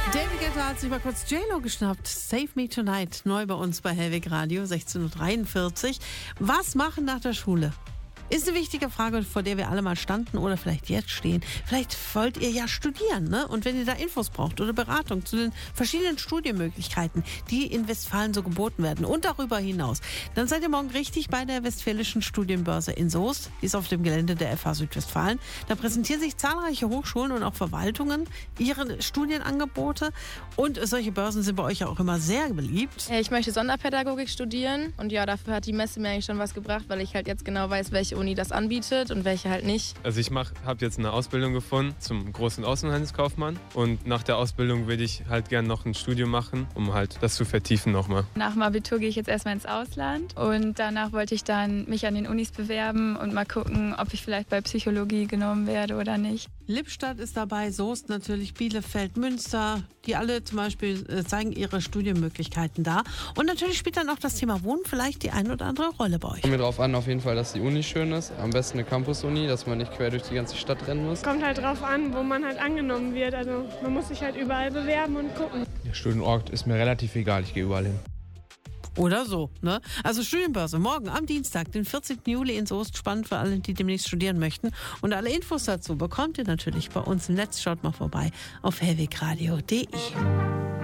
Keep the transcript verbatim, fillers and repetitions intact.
David Guetta hat sich mal kurz J-Lo geschnappt. Save Me Tonight, neu bei uns bei Hellweg Radio, sechzehn Uhr dreiundvierzig. Was machen nach der Schule? Ist eine wichtige Frage, vor der wir alle mal standen oder vielleicht jetzt stehen. Vielleicht wollt ihr ja studieren, ne? Und wenn ihr da Infos braucht oder Beratung zu den verschiedenen Studienmöglichkeiten, die in Westfalen so geboten werden und darüber hinaus, dann seid ihr morgen richtig bei der Westfälischen Studienbörse in Soest. Die ist auf dem Gelände der F H Südwestfalen. Da präsentieren sich zahlreiche Hochschulen und auch Verwaltungen ihre Studienangebote. Und solche Börsen sind bei euch ja auch immer sehr beliebt. Ich möchte Sonderpädagogik studieren und ja, dafür hat die Messe mir eigentlich schon was gebracht, weil ich halt jetzt genau weiß, welche Uni das anbietet und welche halt nicht. Also ich habe jetzt eine Ausbildung gefunden zum großen Außenhandelskaufmann und nach der Ausbildung würde ich halt gerne noch ein Studium machen, um halt das zu vertiefen nochmal. Nach dem Abitur gehe ich jetzt erstmal ins Ausland und danach wollte ich dann mich an den Unis bewerben und mal gucken, ob ich vielleicht bei Psychologie genommen werde oder nicht. Lippstadt ist dabei, Soest natürlich, Bielefeld, Münster, die alle zum Beispiel äh, zeigen ihre Studienmöglichkeiten da. Und natürlich spielt dann auch das Thema Wohnen vielleicht die ein oder andere Rolle bei euch. Kommt mir drauf an, auf jeden Fall, dass die Uni schön ist. Am besten eine Campus-Uni, dass man nicht quer durch die ganze Stadt rennen muss. Kommt halt drauf an, wo man halt angenommen wird. Also man muss sich halt überall bewerben und gucken. Der Studienort ist mir relativ egal, ich gehe überall hin. Oder so, ne? Also Studienbörse morgen am Dienstag, den vierzehnten Juli in Soest. Spannend für alle, die demnächst studieren möchten. Und alle Infos dazu bekommt ihr natürlich bei uns im Netz. Schaut mal vorbei auf hellwegradio punkt de.